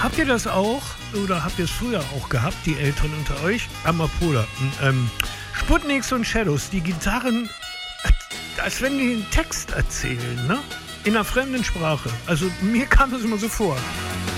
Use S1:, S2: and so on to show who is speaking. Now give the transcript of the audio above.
S1: Habt ihr das auch? Oder habt ihr es früher auch gehabt, die Älteren unter euch? Amapola. Sputniks und Shadows, die Gitarren, als wenn die einen Text erzählen, ne? In einer fremden Sprache. Also mir kam das immer so vor.